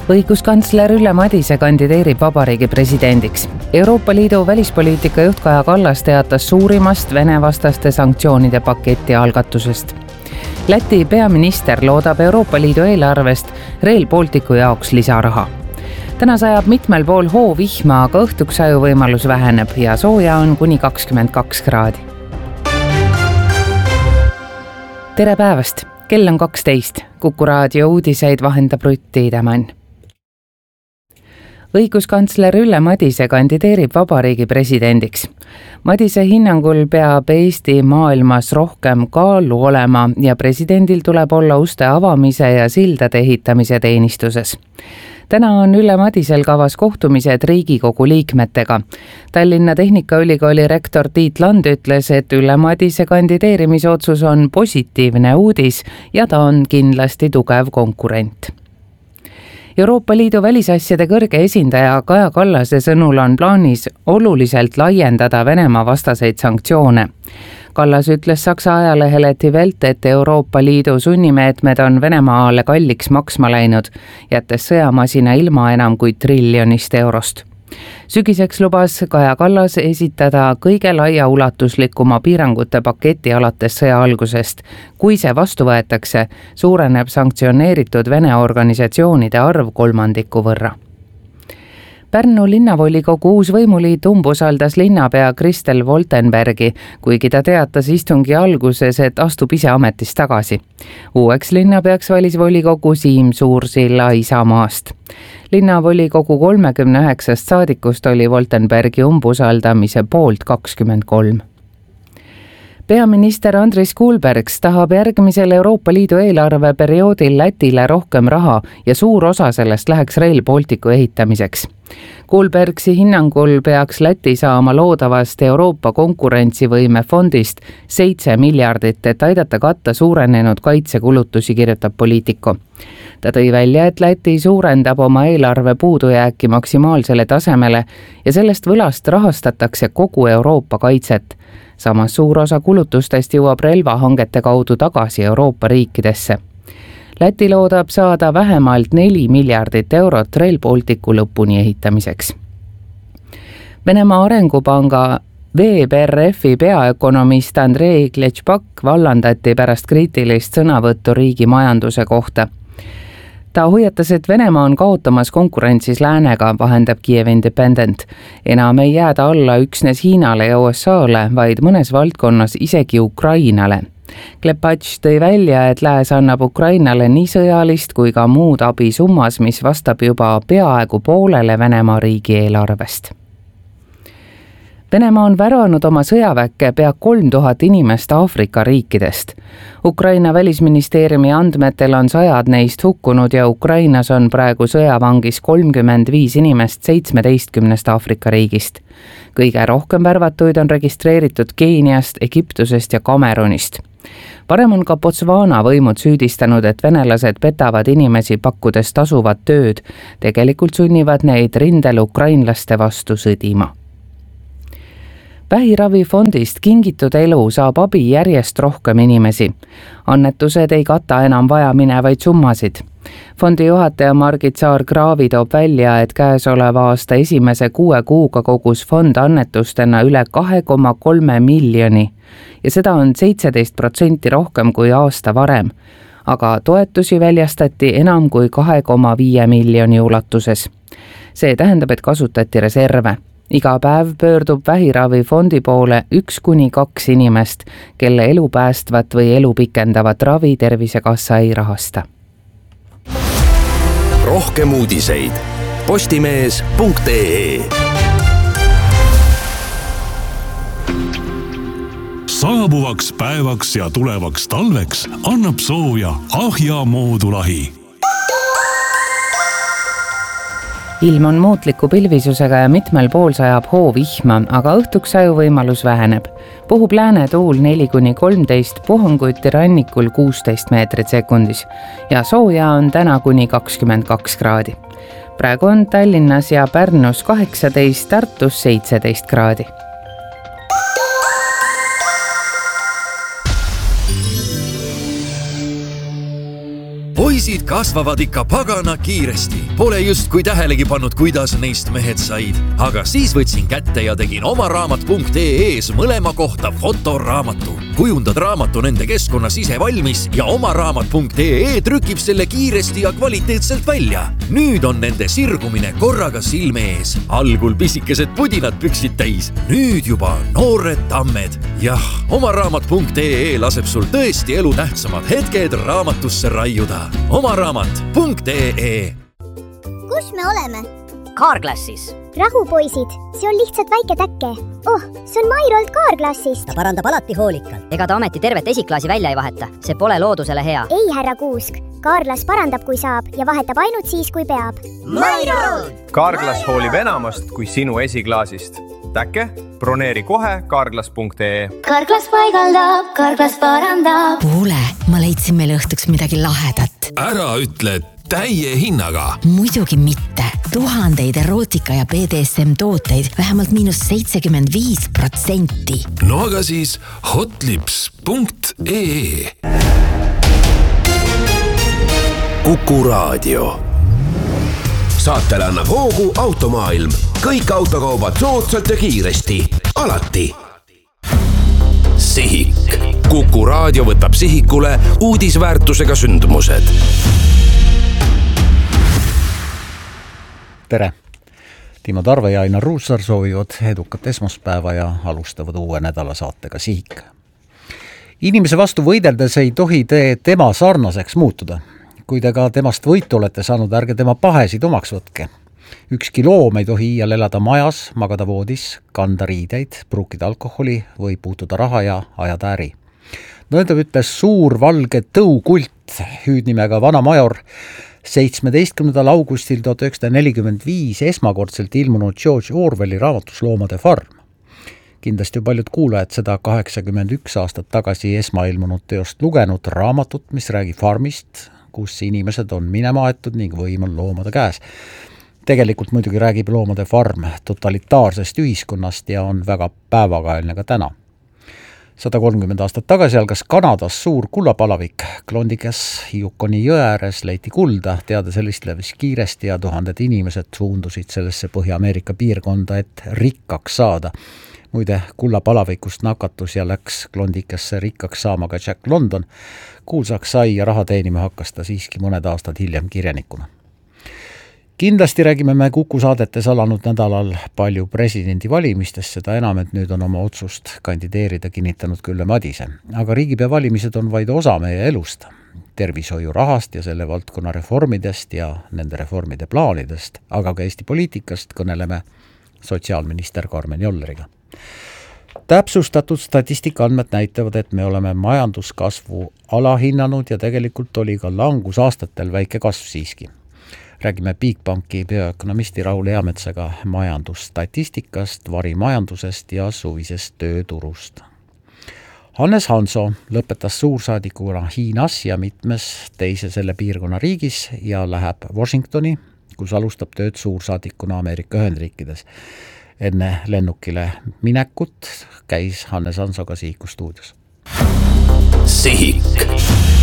Õiguskantsler Ülle Madise kandideerib vabariigi presidendiks. Euroopa Liidu välispoliitika juht Kaja Kallas teatas suurimast Vene-vastaste sanktsioonide paketi algatusest. Läti peaminister loodab Euroopa Liidu eelarvest Rail Balticu jaoks lisaraha. Täna sajab mitmel pool hoovihma, aga õhtuks sajuvõimalus väheneb ja sooja on kuni 22 kraadi. Tere päevast! Kell on 12. Kuku raadio uudiseid vahendab Rutt Tiidemann. Õiguskantsler Ülle Madise kandideerib vabariigi presidendiks. Madise hinnangul peab Eesti maailmas rohkem kaalu olema ja presidendil tuleb olla uste avamise ja sildade ehitamise teenistuses. Täna on Ülle Madisel kavas kohtumised Riigikogu liikmetega. Tallinna Tehnikaülikooli rektor Tiit Land ütles, et Ülle Madise kandideerimise otsus on positiivne uudis ja ta on kindlasti tugev konkurent. Euroopa Liidu välisasjade kõrge esindaja Kaja Kallase sõnul on plaanis oluliselt laiendada Venemaa vastaseid sanktsioone. Kallas ütles Saksa ajalehele Die Welt, et Euroopa Liidu sunnimeetmed on Venemaale kalliks maksma läinud, jättes sõjamasina ilma enam kui triljonist eurost. Sügiseks lubas Kaja Kallas esitada kõige laiaulatuslikuma piirangute paketi alates sõja algusest. Kui see vastu võetakse, suureneb sanktsioneeritud Vene organisatsioonide arv 3% võrra. Pärnu linnavolikogu uus võimuliit umbusaldas linnapea Kristel Woltenbergi, kuigi ta teatas istungi alguses, et astub ise ametist tagasi. Uueks linnapeaks valis volikogu Siim Suursilla Isamaast. Linnavolikogu 39 saadikust oli Woltenbergi umbusaldamise poolt 23. Peaminister Andris Kulbergs tahab järgmisel Euroopa Liidu eelarveperioodil Lätile rohkem raha ja suur osa sellest läheks Rail Balticu ehitamiseks. Kulbergsi hinnangul peaks Läti saama loodavast Euroopa konkurentsivõime fondist 7 miljardit, et aidata katta suurenenud kaitsekulutusi, kirjutab Politico. Ta tõi välja, et Läti suurendab oma eelarve puudujääki maksimaalsele tasemele ja sellest võlast rahastatakse kogu Euroopa kaitset. Samas suur osa kulutustest jõuab relvahangete kaudu tagasi Euroopa riikidesse. Läti loodab saada vähemalt 4 miljardit eurot Rail Balticu lõpuni ehitamiseks. Venemaa Arengupanga VBRF-i peaökonomist Andrei Kletšpak vallandati pärast kriitilist sõnavõttu riigi majanduse kohta. Ta hoiatas, et Venemaa on kaotamas konkurentsis läänega, vahendab Kiev Independent. Enam ei jääda alla üksnes Hiinale ja USA-le, vaid mõnes valdkonnas isegi Ukrainale. Klepatš tõi välja, et lääs annab Ukrainale nii sõjalist kui ka muud abi summas, mis vastab juba peaaegu poolele Venemaa riigieelarvest. Venemaa on värvanud oma sõjaväkke pea 3000 inimest Aafrika riikidest. Ukraina välisministeeriumi andmetel on 100 neist hukkunud ja Ukrainas on praegu sõjavangis 35 inimest 17 Aafrika riigist. Kõige rohkem värvatuid on registreeritud Keeniast, Egiptusest ja Kamerunist. Parem on ka Botswana võimud süüdistanud, et venelased petavad inimesi pakkudes tasuvat tööd. Tegelikult sunnivad neid rindel ukrainlaste vastu sõdima. Vähiravifondist Kingitud elu saab abi järjest rohkem inimesi. Annetused ei kata enam vajaminevaid summasid. Fondi juhataja Margit Saar-Kraavi toob välja, et käesoleva aasta esimese 6 kuuga kogus fond annetustena üle 2,3 miljoni ja seda on 17% rohkem kui aasta varem, aga toetusi väljastati enam kui 2,5 miljoni ulatuses. See tähendab, et kasutati reserve. Iga päev pöördub vähiravifondi poole 1-2 inimest, kelle elu päästvat või elu pikendavat ravi Tervisekassa ei rahasta. Rohkem uudiseid postimees.ee. Saabuvaks päevaks ja tulevaks talveks annab sooja Ahja moodulahi. Ilm on muutliku pilvisusega ja mitmel pool sajab hoovihma, aga õhtuks sajuvõimalus väheneb. Puhub lääne tuul 4-13, puhanguti rannikul 16 meetrit sekundis ja sooja on täna kuni 22 kraadi. Praegu on Tallinnas ja Pärnus 18, Tartus 17 kraadi. Poisid poisid kasvavad ikka pagana kiiresti. Pole just kui tähelegi pannud, kuidas neist mehed said. Aga siis võtsin kätte ja tegin omaraamat.ee-s mõlema kohta fotoraamatu. Kujundad raamatu nende keskkonnas ise valmis ja omaraamat.ee trükib selle kiiresti ja kvaliteetselt välja. Nüüd on nende sirgumine korraga silme ees. Algul pisikesed pudinad püksid täis. Nüüd juba noored tammed. Jah, omaraamat.ee laseb sul tõesti elu tähtsamad hetked raamatusse raiuda. omaraamat.ee. Kus me oleme? Carglassis. Rahu, poisid, see on lihtsalt väike täkke. Oh, see on Mairolt Carglassist. Ta parandab alati hoolikalt. Ega ta ometi tervet esiklaasi välja ei vaheta. See pole loodusele hea. Ei, härra Kuusk. Carglass parandab, kui saab ja vahetab ainult siis, kui peab. Mairolt! Carglass hoolib enamast kui sinu esiklaasist. Täkke? Broneeri kohe Carglass.ee. Carglass paigaldab, Carglass parandab. Kuule, ma leidsin meile õhtuks midagi lahedat. Ära ütle täie hinnaga. Muidugi mitte. 1000 erootika ja BDSM tooteid vähemalt -75%. No aga siis hotlips.ee. Kuku Raadio. Saatele annab hoogu Automaailm. Kõik autokaubad soodsalt ja kiiresti. Alati. Sihik. Kuku Raadio võtab sihikule uudisväärtusega sündmused. Tere! Timo Tarve ja Ainar Ruussaar soovivad edukat esmaspäeva ja alustavad uue nädala saatega Sihik. Inimese vastu võideldes ei tohi te tema sarnaseks muutuda. Kui te ka temast võitu olete saanud, ärge tema pahesid omaks võtke. Ükski loom ei tohi iial elada majas, magada voodis, kanda riideid, pruukida alkoholi või puutuda raha ja ajada äri. Nõnda ütles suur valge tõukult hüüdnimega vana major 17. augustil 1945 esmakordselt ilmunud George Orwelli raamatus Loomade farm. Kindlasti ju paljud kuulajad seda 81 aastat tagasi esmailmunud teost lugenud raamatut, mis räägib farmist, kus inimesed on minema aetud ning võim on loomade käes. Tegelikult muidugi räägib Loomade farm totalitaarsest ühiskonnast ja on väga päevakajaline ka täna. 130 aastat tagasi algas Kanadas suur kullapalavik. Klondikas Yukoni jõe ääres leiti kulda, teada sellist levis kiiresti ja tuhanded inimesed suundusid sellesse Põhja-Ameerika piirkonda, et rikkaks saada. Muide, kullapalavikust nakatus ja läks Klondikasse rikkaks saama ka Jack London. Kuulsaks sai ja raha teenima hakkas ta siiski mõned aastad hiljem kirjanikuna. Kindlasti räägime me Kuku saadetes alanud nädalal palju presidendivalimistest, seda enam, et nüüd on oma otsust kandideerida kinnitanud Ülle Madise. Aga riigipea valimised on vaid osa meie elust, tervishoiu rahast ja selle valdkonna reformidest ja nende reformide plaanidest, aga ka Eesti poliitikast kõneleme sotsiaalminister Karmen Jolleriga. Täpsustatud statistika andmed näitavad, et me oleme majanduskasvu alahinnanud ja tegelikult oli ka langusaastatel väike kasv siiski. Räägime Bigbanki bioökonomisti Raul Eametsaga majandusstatistikast, varimajandusest ja suvisest tööturust. Hannes Hanso lõpetas suursaadikuna Hiinas ja mitmes teise selle piirkonna riigis ja läheb Washingtoni, kus alustab tööd suursaadikuna Ameerika Ühendriikides. Enne lennukile minekut käis Hannes Hansoga Sihiku stuudios. Sihik.